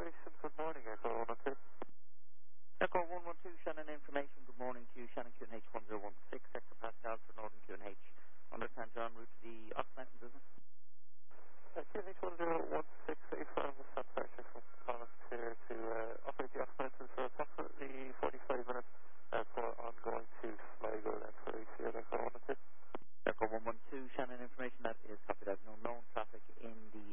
Operation, good morning, Echo 112. Echo 112, Shannon Information. Good morning to you. Shannon QNH 1016, Hector Pascal for Northern QNH. Understand you're en route to the Ox Mountains, isn't it? QNH 1016, affirm the substation from Thomas here to operate the Ox Mountains for approximately 45 minutes for ongoing to Sligo and for ACL, Echo 112. Echo 112, Shannon Information. That is copied as no known traffic in the